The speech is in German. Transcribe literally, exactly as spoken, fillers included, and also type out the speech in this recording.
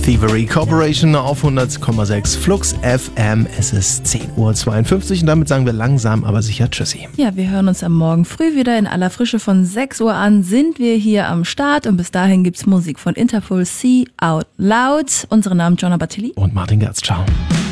Thievery Corporation auf hundert Komma sechs Flux F M. Es ist zehn Uhr zweiundfünfzig und damit sagen wir langsam, aber sicher Tschüssi. Ja, wir hören uns am Morgen früh wieder in aller Frische. Von sechs Uhr an sind wir hier am Start und bis dahin gibt's Musik von Interpol, See Out Loud. Unsere Namen Jonna Bartilli und Martin Gerz. Ciao.